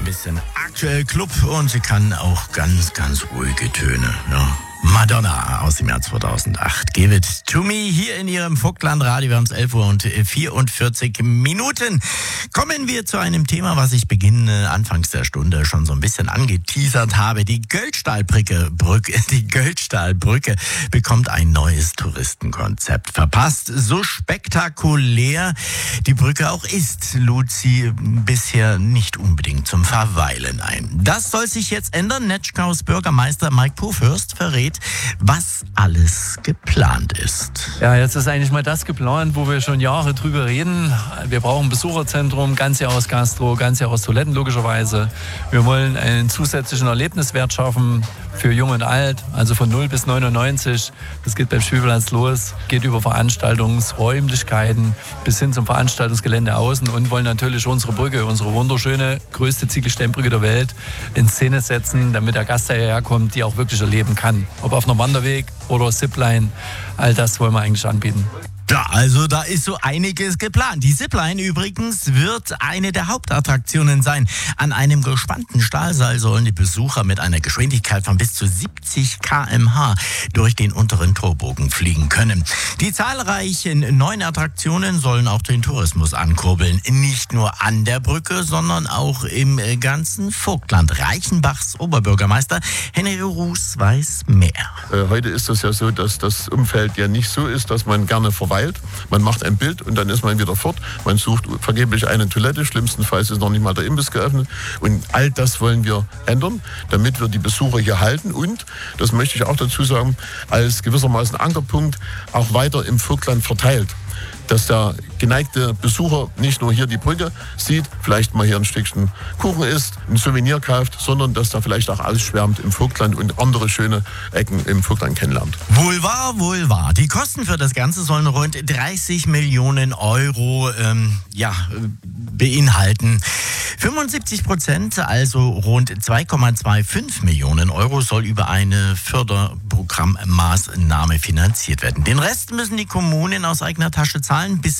Ein bisschen aktuell Club und sie kann auch ganz, ganz ruhige Töne. Ja. Madonna aus dem Jahr 2008. Give it to me hier in ihrem Vogtland-Radio. Wir haben es 11 Uhr und 44 Minuten. Kommen wir zu einem Thema, was ich anfangs der Stunde schon so ein bisschen angeteasert habe. Die Göldstahlbrücke bekommt ein neues Touristenkonzept verpasst. So spektakulär die Brücke auch ist, lud sie bisher nicht unbedingt zum Verweilen ein. Das soll sich jetzt ändern. Netschkaus Bürgermeister Mike Pufhürst verrät, was alles geplant ist. Ja, jetzt ist eigentlich mal das geplant, wo wir schon Jahre drüber reden. Wir brauchen ein Besucherzentrum, ganz Jahr aus Gastro, ganz Jahr aus Toiletten logischerweise. Wir wollen einen zusätzlichen Erlebniswert schaffen für Jung und Alt, also von 0 bis 99. Das geht beim Spielplatz los, geht über Veranstaltungsräumlichkeiten bis hin zum Veranstaltungsgelände außen und wollen natürlich unsere Brücke, unsere wunderschöne, größte Ziegelsteinbrücke der Welt in Szene setzen, damit der Gast, der hierher kommt, die auch wirklich erleben kann. Ob auf einem Wanderweg oder Zipline, all das wollen wir eigentlich anbieten. Ja, also da ist so einiges geplant. Die Zipline übrigens wird eine der Hauptattraktionen sein. An einem gespannten Stahlseil sollen die Besucher mit einer Geschwindigkeit von bis zu 70 km/h durch den unteren Torbogen fliegen können. Die zahlreichen neuen Attraktionen sollen auch den Tourismus ankurbeln. Nicht nur an der Brücke, sondern auch im ganzen Vogtland. Reichenbachs Oberbürgermeister Henry Ruß weiß mehr. Heute ist es ja so, dass das Umfeld ja nicht so ist, dass man gerne verweilt. Man macht ein Bild und dann ist man wieder fort. Man sucht vergeblich eine Toilette. Schlimmstenfalls ist noch nicht mal der Imbiss geöffnet. Und all das wollen wir ändern, damit wir die Besucher hier halten. Und, das möchte ich auch dazu sagen, als gewissermaßen Ankerpunkt auch weiter im Vogtland verteilt. Dass der geneigte Besucher nicht nur hier die Brücke sieht, vielleicht mal hier ein Stückchen Kuchen isst, ein Souvenir kauft, sondern dass er vielleicht auch ausschwärmt im Vogtland und andere schöne Ecken im Vogtland kennenlernt. Wohl wahr, wohl wahr. Die Kosten für das Ganze sollen rund 30 Millionen Euro beinhalten. 75%, also rund 2,25 Millionen Euro, soll über eine Förderprogrammmaßnahme finanziert werden. Den Rest müssen die Kommunen aus eigener Tasche zahlen. Bis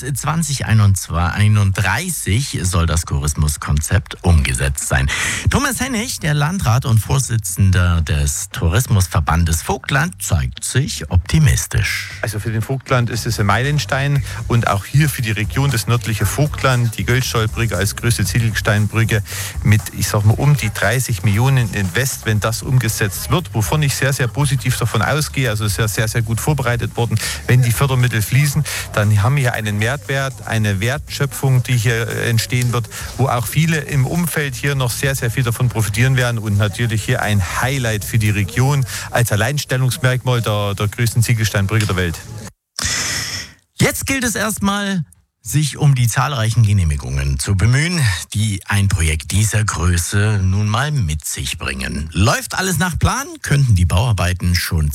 2031 soll das Tourismuskonzept umgesetzt sein. Thomas Hennig, der Landrat und Vorsitzender des Tourismusverbandes Vogtland, zeigt sich optimistisch. Also für den Vogtland ist es ein Meilenstein und auch hier für die Region das nördliche Vogtland, die Göldstahlbrücke als größte Ziegelsteinbrücke mit, um die 30 Millionen Invest, wenn das umgesetzt wird, wovon ich sehr, sehr positiv davon ausgehe. Also es ist ja sehr, sehr gut vorbereitet worden. Wenn die Fördermittel fließen, dann haben wir einen Mehrwert, eine Wertschöpfung, die hier entstehen wird, wo auch viele im Umfeld hier noch sehr, sehr viel davon profitieren werden und natürlich hier ein Highlight für die Region als Alleinstellungsmerkmal der größten Ziegelsteinbrücke der Welt. Jetzt gilt es erstmal, sich um die zahlreichen Genehmigungen zu bemühen, die ein Projekt dieser Größe nun mal mit sich bringen. Läuft alles nach Plan, könnten die Bauarbeiten schon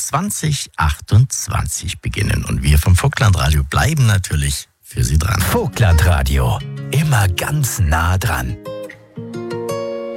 2028 beginnen. Und wir vom Vogtlandradio bleiben natürlich für Sie dran. Vogtlandradio, immer ganz nah dran.